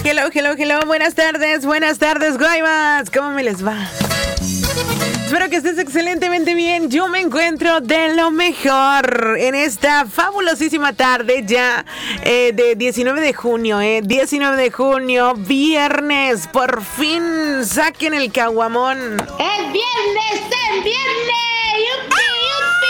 Hello, buenas tardes, Guaymas, ¿cómo me les va? Espero que estés excelentemente bien. Yo me encuentro de lo mejor en esta fabulosísima tarde ya de 19 de junio, 19 de junio, viernes. Por fin saquen el caguamón. ¡Es viernes! ¡Yupi, yupi!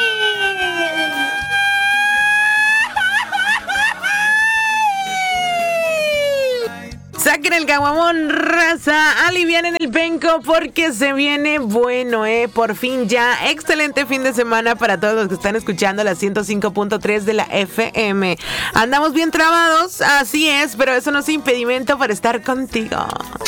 Saquen el caguamón, raza, alivianen el penco porque se viene bueno, por fin ya, excelente fin de semana para todos los que están escuchando la 105.3 de la FM. Andamos bien trabados, así es, pero eso no es impedimento para estar contigo.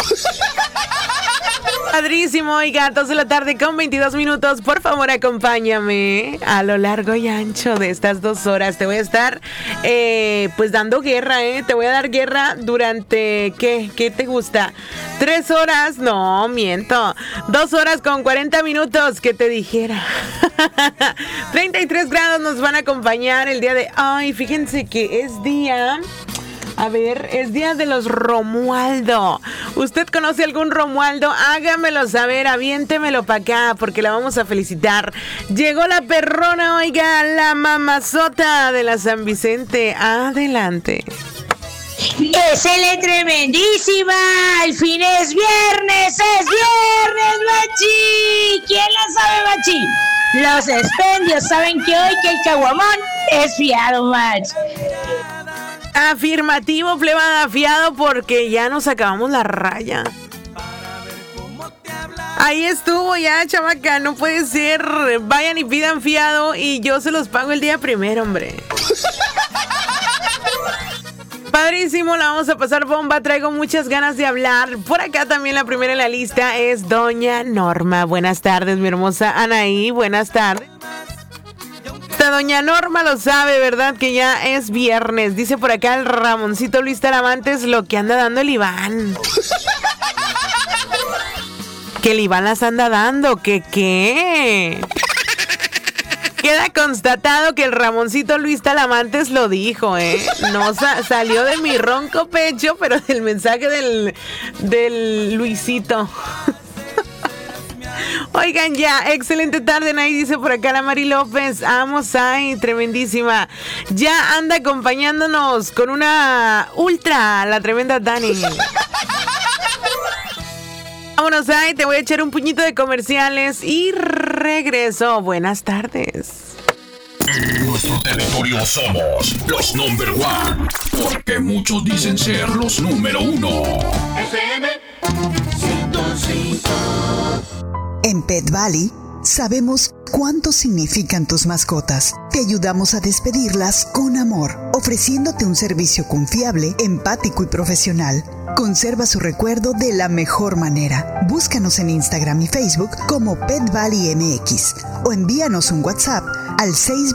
Padrísimo, oiga, 2 de la tarde con 22 minutos. Por favor, acompáñame a lo largo y ancho de estas 2 horas. Te voy a estar, pues, dando guerra, Te voy a dar guerra durante, ¿qué te gusta? 3 horas, no, miento. 2 horas con 40 minutos, que te dijera. 33 grados nos van a acompañar el día de hoy. Fíjense que es día... es día de los Romualdo. ¿Usted conoce algún Romualdo? Hágamelo saber, aviéntemelo para acá, porque la vamos a felicitar. Llegó la perrona, oiga, la mamazota de la San Vicente. Adelante. ¡Ésele tremendísima! ¡Al fin es viernes, machi! ¿Quién la sabe, machi? Los expendios saben que hoy que el caguamón es fiado, machi. Afirmativo, plebada, fiado, porque ya nos acabamos la raya. Ahí estuvo ya, chamaca, no puede ser. Vayan y pidan fiado y yo se los pago el día primero, hombre. Padrísimo, la vamos a pasar bomba, traigo muchas ganas de hablar. Por acá también la primera en la lista es Doña Norma. Buenas tardes, mi hermosa Anaí, buenas tardes. Doña Norma lo sabe, ¿verdad? Que ya es viernes. Dice por acá el Ramoncito Luis Talamantes lo que anda dando el Iván. Que el Iván las anda dando, ¿qué? Queda constatado que el Ramoncito Luis Talamantes lo dijo, No salió de mi ronco pecho, pero del mensaje del Luisito. Oigan, ya, excelente tarde, ahí dice por acá la Mari López. Vamos ahí, tremendísima. Ya anda acompañándonos con una ultra, la tremenda Dani. Vámonos ahí, te voy a echar un puñito de comerciales y regreso. Buenas tardes. En nuestro territorio somos los number one, porque muchos dicen ser los número 1. FM 105. En Pet Valley sabemos cuánto significan tus mascotas. Te ayudamos a despedirlas con amor, ofreciéndote un servicio confiable, empático y profesional. Conserva su recuerdo de la mejor manera. Búscanos en Instagram y Facebook como Pet Valley MX o envíanos un WhatsApp al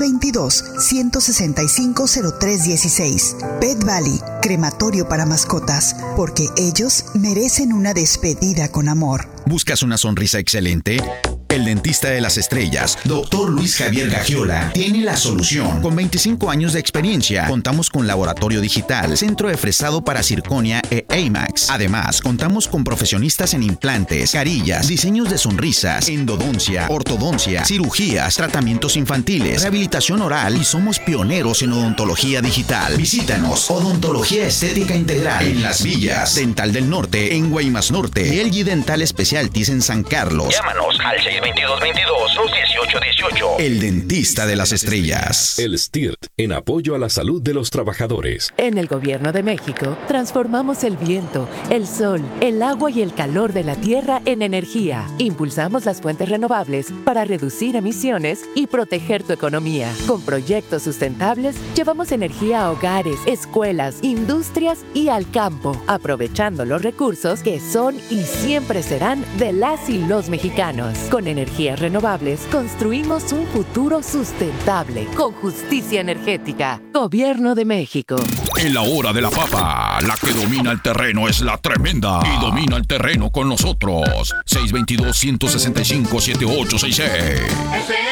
622-165-0316. Pet Valley, crematorio para mascotas, porque ellos merecen una despedida con amor. ¿Buscas una sonrisa excelente? El dentista de las estrellas, Dr. Luis Javier Gagiola, tiene la solución. Con 25 años de experiencia, contamos con laboratorio digital, centro de fresado para circonia e AMAX. Además, contamos con profesionistas en implantes, carillas, diseños de sonrisas, endodoncia, ortodoncia, cirugías, tratamientos infantiles, rehabilitación oral y somos pioneros en odontología digital. Visítanos, Odontología Estética Integral en Las Villas, Dental del Norte en Guaymas Norte y LG Dental Specialties en San Carlos. Llámanos al 622-22-218-18. El dentista de las estrellas. El STIRT, en apoyo a la salud de los trabajadores. En el Gobierno de México, transformamos el viento, el sol, el agua y el calor de la tierra en energía. Impulsamos las fuentes renovables para reducir emisiones y proteger tu economía. Con proyectos sustentables, llevamos energía a hogares, escuelas, industrias y al campo, aprovechando los recursos que son y siempre serán de las y los mexicanos. Con energías renovables, construimos un futuro sustentable, con justicia energética. Gobierno de México. En la hora de la papa, la que domina el terreno es la tremenda. Y domina el terreno con nosotros. 622-165-7866.